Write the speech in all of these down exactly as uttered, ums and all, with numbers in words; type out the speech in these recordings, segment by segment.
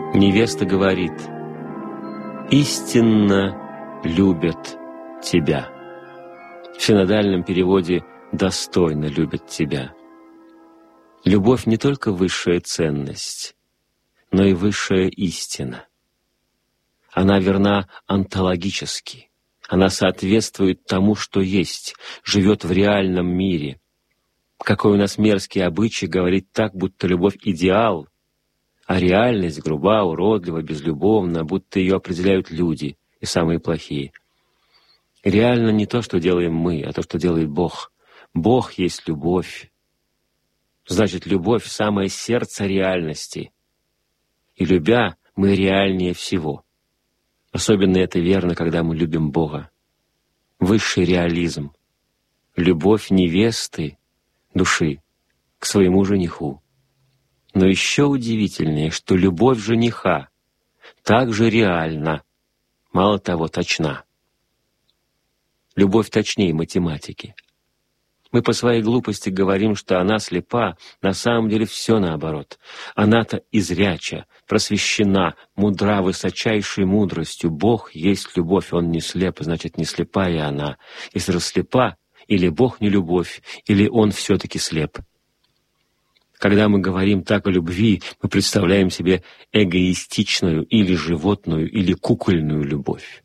Невеста говорит: «Истинно любят тебя». В синодальном переводе «достойно любят тебя». Любовь не только высшая ценность, но и высшая истина. Она верна онтологически. Она соответствует тому, что есть, живет в реальном мире. Какой у нас мерзкий обычай говорить так, будто любовь — идеал, а реальность груба, уродлива, безлюбовна, будто ее определяют люди, и самые плохие. Реально не то, что делаем мы, а то, что делает Бог. Бог есть любовь. Значит, любовь — самое сердце реальности. И любя, мы реальнее всего. Особенно это верно, когда мы любим Бога. Высший реализм. Любовь невесты, души, к своему жениху. Но еще удивительнее, что любовь жениха также реальна, мало того, точна. Любовь точнее математики. Мы по своей глупости говорим, что она слепа, на самом деле все наоборот. Она-то изряча, просвещена, мудра высочайшей мудростью. Бог есть любовь, Он не слеп, значит, не слепа и она. Если же слепа, или Бог не любовь, или Он все-таки слеп. Когда мы говорим так о любви, мы представляем себе эгоистичную или животную, или кукольную любовь.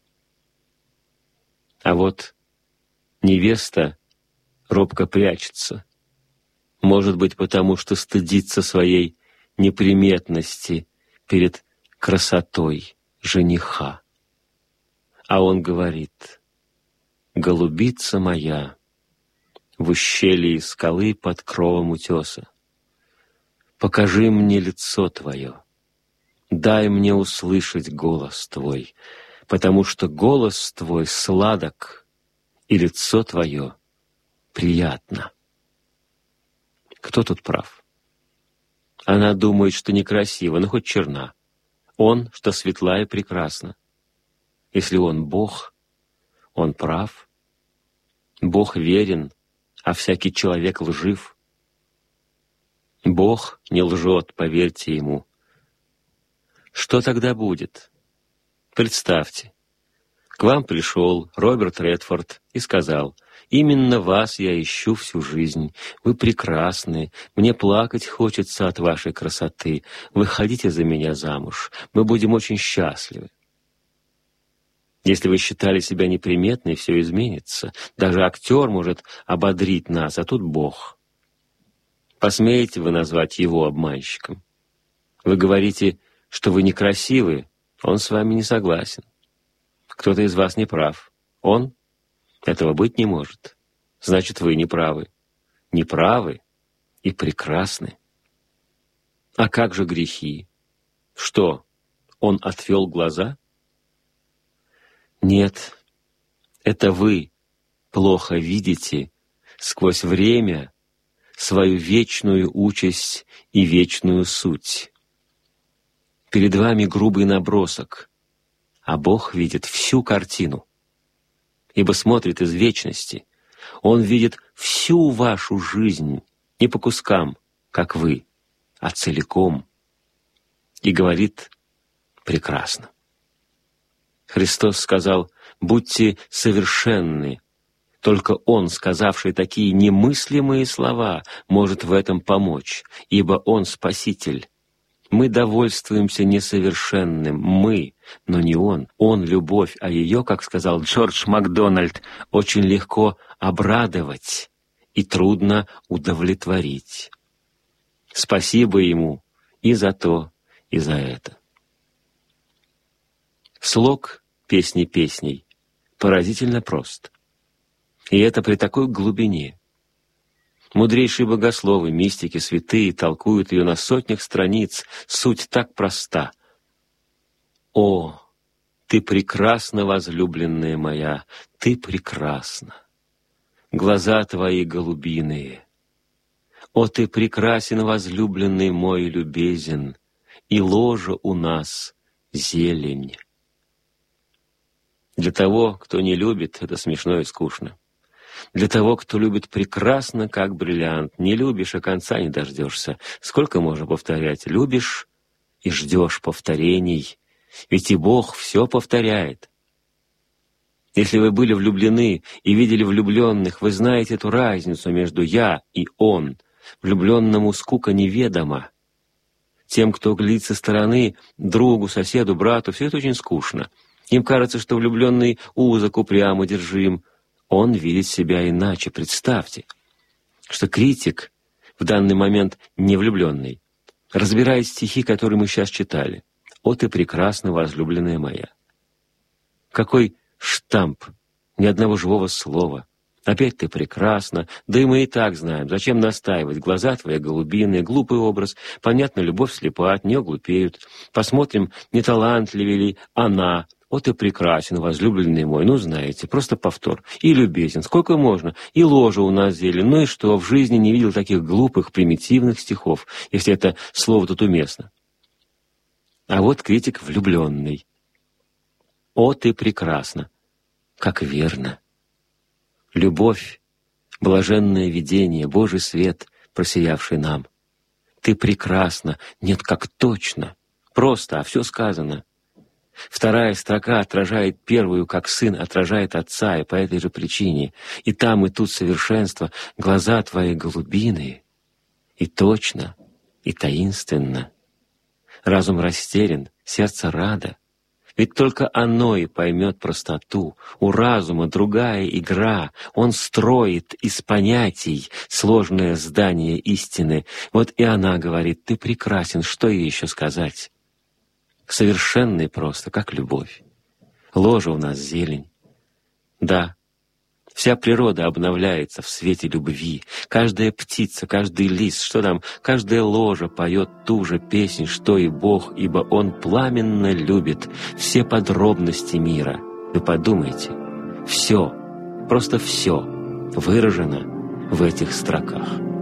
А вот невеста робко прячется. Может быть, потому что стыдится своей неприметности перед красотой жениха. А он говорит: «Голубица моя, в ущелье скалы под кровом утеса, покажи мне лицо твое, дай мне услышать голос твой, потому что голос твой сладок, и лицо твое приятно». Кто тут прав? Она думает, что некрасиво, но хоть черна. Он, что светла и прекрасна. Если он Бог, он прав. Бог верен, а всякий человек лжив. Бог не лжет, поверьте ему. Что тогда будет? Представьте, к вам пришел Роберт Редфорд и сказал: «Именно вас я ищу всю жизнь. Вы прекрасны. Мне плакать хочется от вашей красоты. Выходите за меня замуж. Мы будем очень счастливы». Если вы считали себя неприметной, все изменится. Даже актер может ободрить нас, а тут Бог. Посмеете вы назвать его обманщиком? Вы говорите, что вы некрасивы, он с вами не согласен. Кто-то из вас не прав. Он? Этого быть не может. Значит, вы не правы. Не правы и прекрасны. А как же грехи? Что, он отвел глаза? Нет, это вы плохо видите сквозь время свою вечную участь и вечную суть. Перед вами грубый набросок, а Бог видит всю картину, ибо смотрит из вечности. Он видит всю вашу жизнь, не по кускам, как вы, а целиком, и говорит: прекрасно. Христос сказал: «Будьте совершенны». Только Он, сказавший такие немыслимые слова, может в этом помочь, ибо Он Спаситель. Мы довольствуемся несовершенным, мы, но не Он. Он — любовь, а ее, как сказал Джордж Макдональд, очень легко обрадовать и трудно удовлетворить. Спасибо Ему и за то, и за это. Слог «Песни песней» поразительно прост. И это при такой глубине. Мудрейшие богословы, мистики, святые толкуют ее на сотнях страниц. Суть так проста. «О, ты прекрасна, возлюбленная моя, ты прекрасна! Глаза твои голубиные! О, ты прекрасен, возлюбленный мой любезен, и ложа у нас зелень». Для того, кто не любит, это смешно и скучно. Для того, кто любит прекрасно, как бриллиант, не любишь, а конца не дождешься. Сколько можно повторять? Любишь и ждешь повторений, ведь и Бог все повторяет. Если вы были влюблены и видели влюбленных, вы знаете эту разницу между «я» и «он». Влюбленному скука неведома. Тем, кто глядит со стороны, другу, соседу, брату, все это очень скучно. Им кажется, что влюбленный узок, упрямо держим. Он видит себя иначе. Представьте, что критик, в данный момент не влюбленный, разбирает стихи, которые мы сейчас читали. «О, ты прекрасна, возлюбленная моя». Какой штамп, ни одного живого слова. Опять ты прекрасна, да и мы и так знаем. Зачем настаивать? Глаза твои голубиные, глупый образ. Понятно, любовь слепа, от нее глупеют. Посмотрим, не талантливее ли она. О, ты прекрасен, возлюбленный мой. Ну, знаете, просто повтор. И любезен, сколько можно. И ложа у нас зелень. Ну и что, в жизни не видел таких глупых, примитивных стихов, если это слово тут уместно. А вот критик влюбленный. О, ты прекрасна. Как верно. Любовь, блаженное видение, Божий свет, просиявший нам. Ты прекрасна, нет, как точно, просто, а все сказано. Вторая строка отражает первую, как сын отражает отца, и по этой же причине. И там, и тут совершенство, глаза твои голубиные, и точно, и таинственно. Разум растерян, сердце радо. Ведь только оно и поймет простоту. У разума другая игра. Он строит из понятий сложное здание истины. Вот и она говорит: ты прекрасен, что ей еще сказать? Совершенный просто, как любовь. Ложа у нас зелень. Да, вся природа обновляется в свете любви. Каждая птица, каждый лист, что там, каждая ложа поет ту же песнь, что и Бог, ибо Он пламенно любит все подробности мира. Вы подумайте, все, просто все выражено в этих строках.